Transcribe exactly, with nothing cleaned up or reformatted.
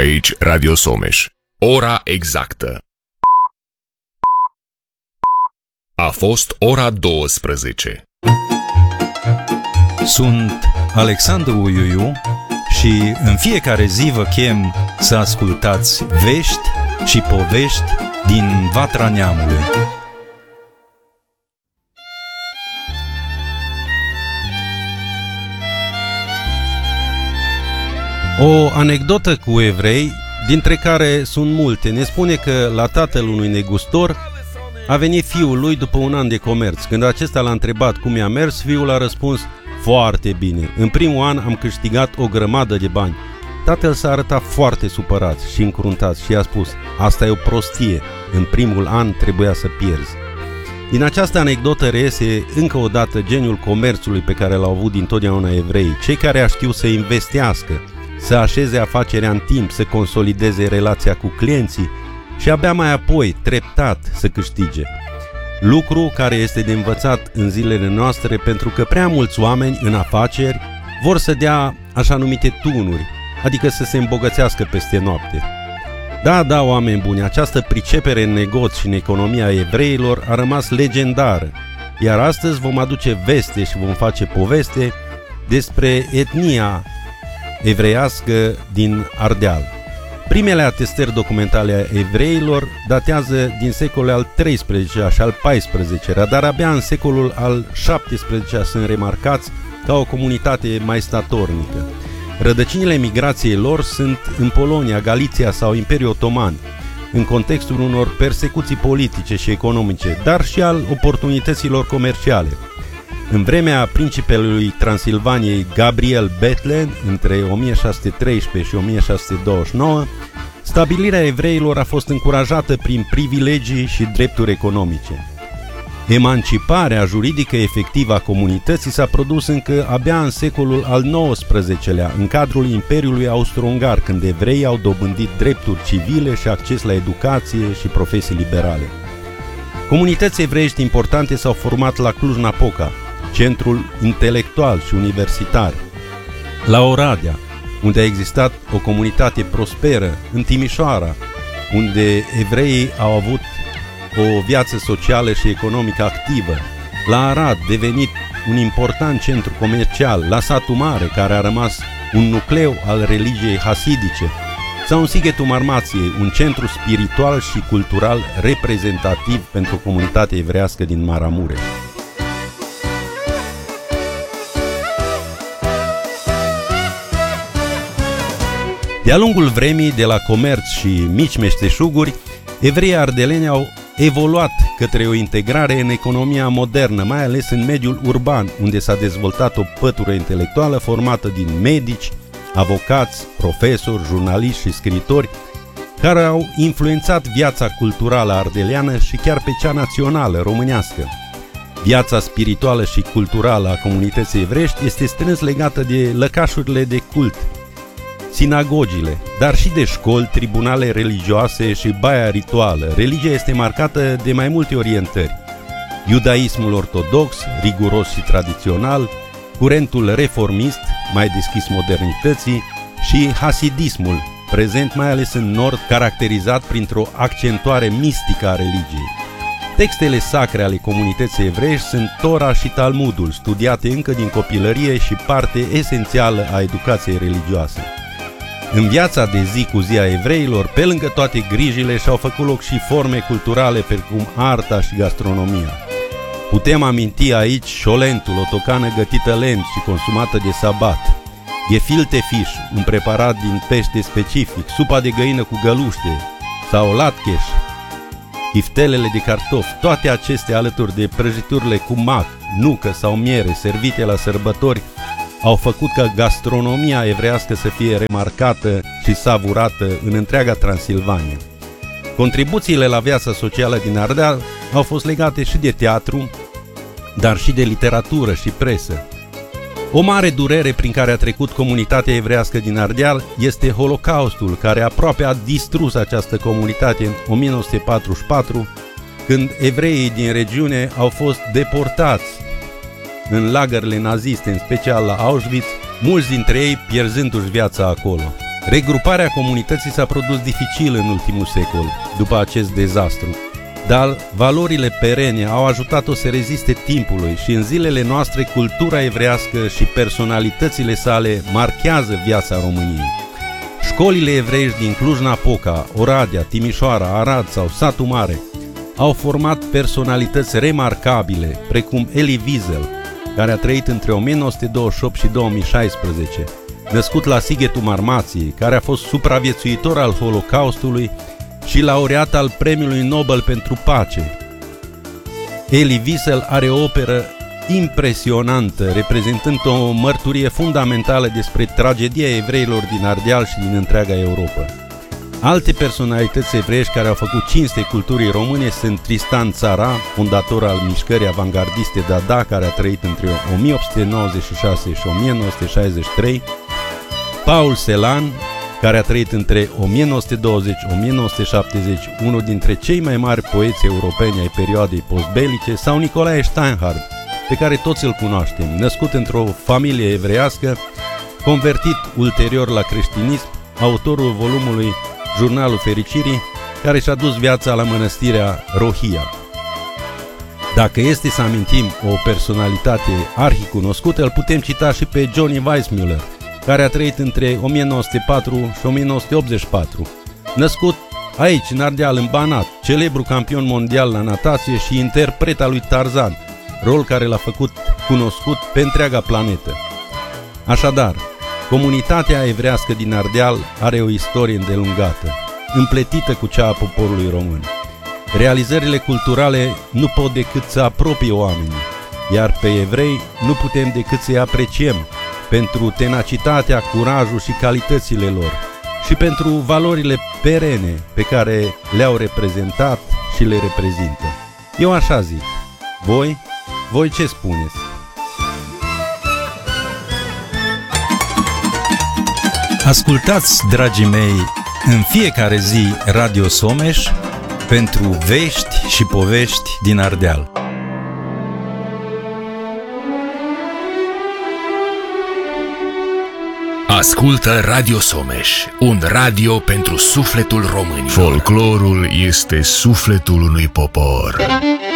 Aici Radio Someș. Ora exactă. A fost ora douăsprezece. Sunt Alexandru Uiuiu și în fiecare zi vă chem să ascultați vești și povești din Vatra Neamului. O anecdotă cu evrei, dintre care sunt multe, ne spune că la tatăl unui negustor a venit fiul lui după un an de comerț. Când acesta l-a întrebat cum i-a mers, fiul a răspuns: foarte bine, în primul an am câștigat o grămadă de bani. Tatăl s-a arătat foarte supărat și încruntat și i-a spus: asta e o prostie, în primul an trebuia să pierzi. Din această anecdotă reiese încă o dată geniul comerțului pe care l-au avut dintotdeauna evreii, cei care știu să investească, să așeze afacerea în timp, să consolideze relația cu clienții și abia mai apoi, treptat, să câștige. Lucru care este de învățat în zilele noastre, pentru că prea mulți oameni în afaceri vor să dea așa numite tunuri, adică să se îmbogățească peste noapte. Da, da, oameni buni, această pricepere în negoț și în economia evreilor a rămas legendară, iar astăzi vom aduce veste și vom face poveste despre etnia evreiască din Ardeal. Primele atestări documentale a evreilor datează din secolul al treisprezecelea și al paisprezecelea, dar abia în secolul al șaptesprezecelea sunt remarcați ca o comunitate mai statornică. Rădăcinile migrației lor sunt în Polonia, Galiția sau Imperiul Otoman, în contextul unor persecuții politice și economice, dar și al oportunităților comerciale. În vremea principelui Transilvaniei Gabriel Bethlen, între o mie șase sute treisprezece și o mie șase sute douăzeci și nouă, stabilirea evreilor a fost încurajată prin privilegii și drepturi economice. Emanciparea juridică efectivă a comunității s-a produs încă abia în secolul al nouăsprezecelea, în cadrul Imperiului Austro-Ungar, când evreii au dobândit drepturi civile și acces la educație și profesii liberale. Comunități evreiești importante s-au format la Cluj-Napoca, centrul intelectual și universitar, la Oradea, unde a existat o comunitate prosperă, în Timișoara, unde evreii au avut o viață socială și economică activă, la Arad, devenit un important centru comercial, la Satul Mare, care a rămas un nucleu al religiei hasidice, sau în Sighetul Marmației, un centru spiritual și cultural reprezentativ pentru comunitatea evreiască din Maramureș. De-a lungul vremii, de la comerț și mici meșteșuguri, evreii ardeleni au evoluat către o integrare în economia modernă, mai ales în mediul urban, unde s-a dezvoltat o pătură intelectuală formată din medici, avocați, profesori, jurnaliști și scriitori, care au influențat viața culturală ardeleană și chiar pe cea națională, românească. Viața spirituală și culturală a comunității evreiești este strâns legată de lăcașurile de cult, sinagogile, dar și de școli, tribunale religioase și baia rituală. Religia este marcată de mai multe orientări: iudaismul ortodox, riguros și tradițional, curentul reformist, mai deschis modernității, și hasidismul, prezent mai ales în nord, caracterizat printr-o accentuare mistică a religiei. Textele sacre ale comunității evreiești sunt Tora și Talmudul, studiate încă din copilărie și parte esențială a educației religioase. În viața de zi cu zi a evreilor, pe lângă toate grijile, și-au făcut loc și forme culturale precum arta și gastronomia. Putem aminti aici șolentul, o tocană gătită lent și consumată de sabat, gefilte fish, un preparat din pește specific, supa de găină cu găluște, sau latkeș, chiftelele de cartofi, toate acestea alături de prăjiturile cu mac, nucă sau miere servite la sărbători au făcut ca gastronomia evrească să fie remarcată și savurată în întreaga Transilvania. Contribuțiile la viața socială din Ardeal au fost legate și de teatru, dar și de literatură și presă. O mare durere prin care a trecut comunitatea evrească din Ardeal este Holocaustul, care aproape a distrus această comunitate în o mie nouă sute patruzeci și patru, când evreii din regiune au fost deportați în lagările naziste, în special la Auschwitz, mulți dintre ei pierzându-și viața acolo. Regruparea comunității s-a produs dificil în ultimul secol, după acest dezastru, dar valorile perene au ajutat-o să reziste timpului și în zilele noastre cultura evrească și personalitățile sale marchează viața României. Școlile evreiești din Cluj-Napoca, Oradea, Timișoara, Arad sau Satu Mare au format personalități remarcabile, precum Elie Wiesel, care a trăit între o mie nouă sute douăzeci și opt și două mii șaisprezece, născut la Sighetul Marmației, care a fost supraviețuitor al Holocaustului și laureat al Premiului Nobel pentru Pace. Elie Wiesel are o operă impresionantă, reprezentând o mărturie fundamentală despre tragedia evreilor din Ardeal și din întreaga Europa. Alte personalități evreiești care au făcut cinste culturii române sunt Tristan Tzara, fondator al mișcării avangardiste Dada, care a trăit între o mie opt sute nouăzeci și șase și o mie nouă sute șaizeci și trei, Paul Celan, care a trăit între o mie nouă sute douăzeci și o mie nouă sute șaptezeci, unul dintre cei mai mari poeți europeni ai perioadei postbelice, sau Nicolae Steinhardt, pe care toți îl cunoaștem, născut într-o familie evreiască, convertit ulterior la creștinism, autorul volumului Jurnalul Fericirii, care și-a dus viața la mănăstirea Rohia. Dacă este să amintim o personalitate arhicunoscută, îl putem cita și pe Johnny Weissmuller, care a trăit între o mie nouă sute patru și o mie nouă sute optzeci și patru. Născut aici, în Ardeal, în Banat, celebru campion mondial la natație și interpret al lui Tarzan, rol care l-a făcut cunoscut pe întreaga planetă. Așadar, comunitatea evrească din Ardeal are o istorie îndelungată, împletită cu cea a poporului român. Realizările culturale nu pot decât să apropie oamenii, iar pe evrei nu putem decât să-i apreciem pentru tenacitatea, curajul și calitățile lor și pentru valorile perene pe care le-au reprezentat și le reprezintă. Eu așa zic. Voi? Voi ce spuneți? Ascultați, dragii mei, în fiecare zi Radio Someș pentru vești și povești din Ardeal. Ascultă Radio Someș, un radio pentru sufletul românilor. Folclorul este sufletul unui popor.